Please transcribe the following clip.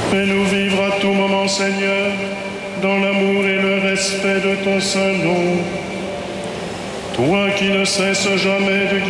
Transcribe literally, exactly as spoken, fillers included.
Fais-nous vivre à tout moment, Seigneur, dans l'amour et le respect de ton saint nom. Toi qui ne cesses jamais de guider